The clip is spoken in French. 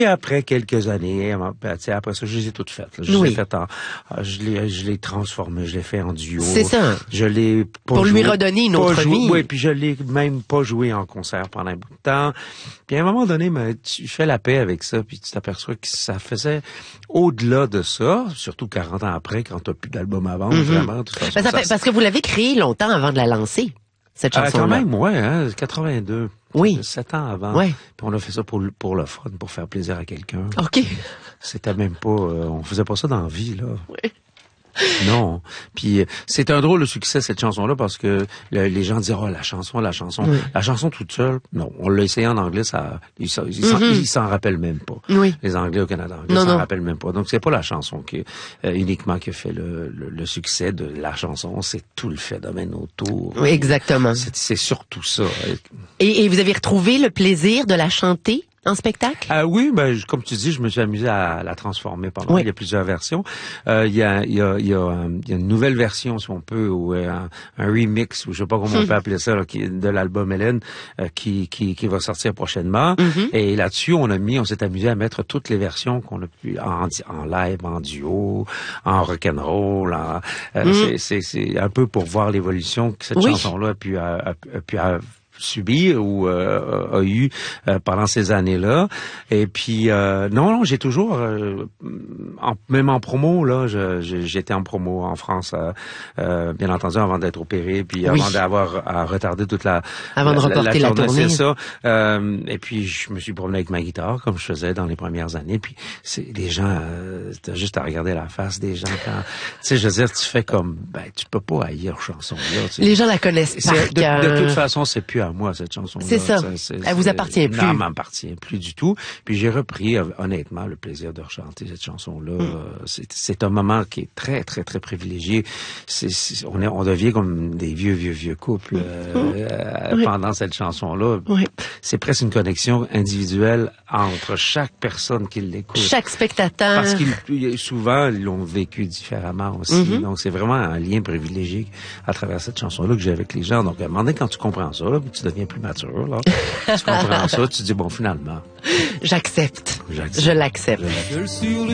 Et après quelques années, ben, après ça, je les ai toutes faites. Là. Je les ai faites je l'ai transformé, je l'ai fait en duo. C'est ça. Je l'ai pas pour joué, lui redonner une autre vie. Oui, puis je l'ai même pas joué en concert pendant un bout de temps. Puis à un moment donné, tu fais la paix avec ça, puis tu t'aperçois que ça faisait au-delà de ça, surtout 40 ans après, quand t'as plus d'album à vendre, vraiment. Toute façon, parce que vous l'avez créé longtemps avant de la lancer, cette chanson-là. Quand même, ouais, 82. Oui. 7 ans avant. Ouais. Puis on a fait ça pour le fun, pour faire plaisir à quelqu'un. OK. C'était même pas, on faisait pas ça dans la vie, là. Oui. Non. Puis c'est un drôle de succès, cette chanson-là, parce que les gens disent, la chanson. Oui. La chanson toute seule, non. On l'a essayé en anglais, ils s'en rappellent même pas. Oui. Les Anglais au Canada anglais s'en rappellent même pas. Donc c'est pas la chanson uniquement qui a fait le succès de la chanson, c'est tout le phénomène autour. Oui, exactement. C'est surtout ça. Et vous avez retrouvé le plaisir de la chanter en spectacle? Oui, comme tu dis, je me suis amusé à la transformer pendant. Il y a plusieurs versions. Il y a une nouvelle version, si on peut, ou un remix, ou je sais pas comment on peut appeler ça, là, de l'album Hélène, qui va sortir prochainement. Et là-dessus, on s'est amusé à mettre toutes les versions qu'on a pu en live, en duo, en rock'n'roll. C'est un peu pour voir l'évolution que cette chanson-là a pu subir ou a eu pendant ces années-là. Et puis non, j'ai toujours même en promo là, j'étais en promo en France bien entendu avant d'être opéré, puis avant d'avoir à retarder toute avant de reporter la tournée. C'est ça. Et puis je me suis promené avec ma guitare comme je faisais dans les premières années, puis c'est les gens t'as juste à regarder la face des gens quand tu sais, je veux dire, tu fais comme tu peux pas haïr chanson là. Les gens la connaissent de toute façon, c'est plus à moi cette chanson-là. C'est ça. Elle vous appartient plus. Non, elle m'appartient plus du tout. Puis j'ai repris honnêtement le plaisir de rechanter cette chanson-là. C'est un moment qui est très très très privilégié. On devient comme des vieux couples pendant cette chanson-là. C'est presque une connexion individuelle entre chaque personne qui l'écoute. Chaque spectateur. Parce qu'ils souvent ils l'ont vécu différemment aussi. Donc c'est vraiment un lien privilégié à travers cette chanson-là que j'ai avec les gens. Donc à un moment donné, quand tu comprends ça, là, tu deviens plus mature, là. Tu comprends ça, tu dis, bon, finalement. J'accepte. Je l'accepte.